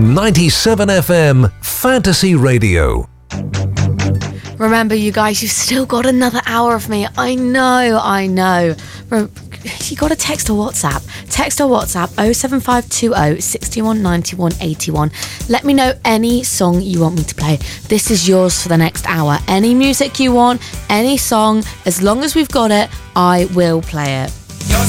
on 97 FM Fantasy Radio. Remember, you guys, you've still got another hour of me. I know. You got to text or WhatsApp. Text or WhatsApp 07520 61 91 81. Let me know any song you want me to play. This is yours for the next hour. Any music you want, any song, as long as we've got it, I will play it.